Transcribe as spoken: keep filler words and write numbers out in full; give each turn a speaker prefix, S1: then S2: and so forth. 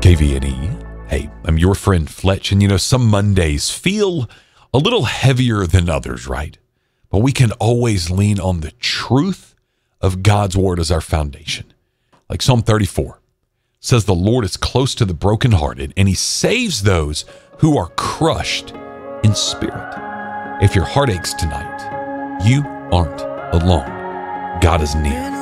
S1: K V N E. Hey, I'm your friend Fletch, and you know, some Mondays feel a little heavier than others, right? But we can always lean on the truth of God's word as our foundation. Like Psalm thirty-four says, the Lord is close to the brokenhearted, and he saves those who are crushed in spirit. If your heart aches tonight, you aren't alone. God is near.